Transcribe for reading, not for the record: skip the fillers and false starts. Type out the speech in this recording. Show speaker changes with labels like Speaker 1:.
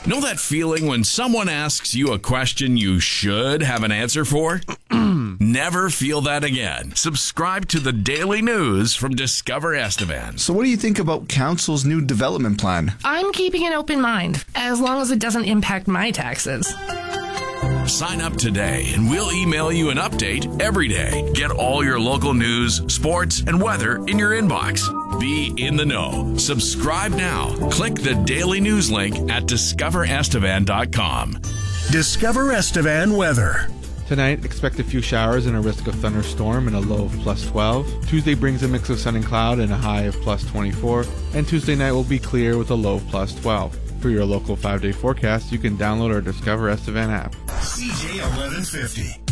Speaker 1: Know that feeling when someone asks you a question you should have an answer for? Never feel that again. Subscribe to the daily news from Discover Estevan.
Speaker 2: So what do you think about council's new development plan?
Speaker 3: I'm keeping an open mind, as long as it doesn't impact my taxes.
Speaker 1: Sign up today and we'll email you an update every day. Get all your local news, sports, and weather in your inbox. Be in the know. Subscribe now. Click the daily news link at discoverestevan.com.
Speaker 4: Discover Estevan weather.
Speaker 5: Tonight, expect a few showers and a risk of thunderstorm and a low of +12. Tuesday brings a mix of sun and cloud and a high of +24. And Tuesday night will be clear with a low of +12. For your local 5-day forecast, you can download our Discover Estevan app.
Speaker 4: CJ 1150.